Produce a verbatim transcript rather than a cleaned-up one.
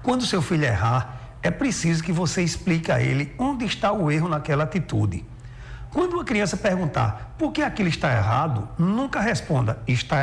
Quando seu filho errar, é preciso que você explique a ele onde está o erro naquela atitude. Quando uma criança perguntar por que aquilo está errado, nunca responda está